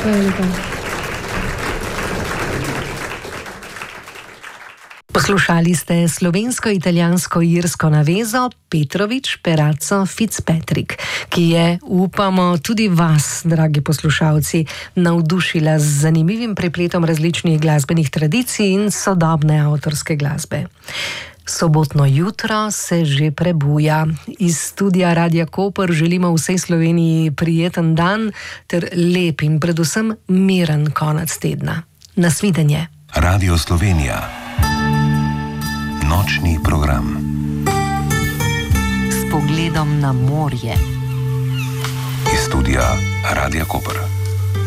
Hvala lepa. Poslušali ste slovensko-italijansko-irsko navezo Petrovič, Perazzo, Fitzpatrick, ki je, upamo, tudi vas, dragi poslušalci, navdušila z zanimivim prepletom različnih glasbenih tradicij in sodobne avtorske glasbe. Sobotno jutro se že prebuja. Iz studia Radia Koper želimo vsej Sloveniji prijeten dan ter lep in predvsem miren konec tedna. Nasvidenje. Radio Slovenija. Nočni program. S pogledom na morje. Iz studia Radia Koper.